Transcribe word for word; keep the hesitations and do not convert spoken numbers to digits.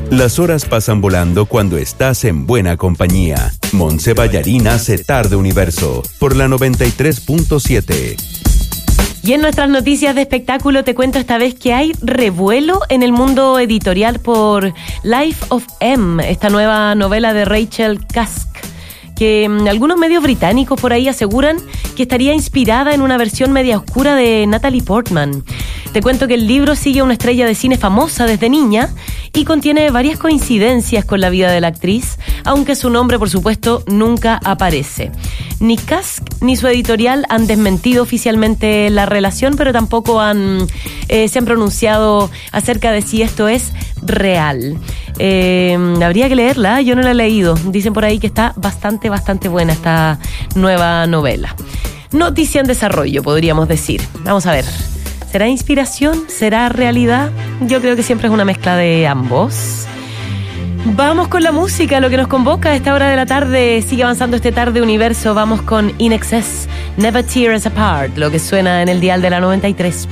Las horas pasan volando cuando estás en buena compañía. Montse Ballarín hace Tarde Universo por la noventa y tres punto siete. Y en nuestras noticias de espectáculo te cuento esta vez que hay revuelo en el mundo editorial por Life of M, esta nueva novela de Rachel Cusk, que um, algunos medios británicos por ahí aseguran que estaría inspirada en una versión media oscura de Natalie Portman. Te cuento que el libro sigue a una estrella de cine famosa desde niña y contiene varias coincidencias con la vida de la actriz, aunque su nombre, por supuesto, nunca aparece. Ni Cusk ni su editorial han desmentido oficialmente la relación, pero tampoco han eh, se han pronunciado acerca de si esto es real. Eh, habría que leerla, yo no la he leído. Dicen por ahí que está bastante, bastante buena esta nueva novela. Noticia en desarrollo, podríamos decir. Vamos a ver. ¿Será inspiración? ¿Será realidad? Yo creo que siempre es una mezcla de ambos. Vamos con la música, lo que nos convoca a esta hora de la tarde. Sigue avanzando este Tarde Universo. Vamos con In Excess, Never Tear Us Apart, lo que suena en el dial de la noventa y tres.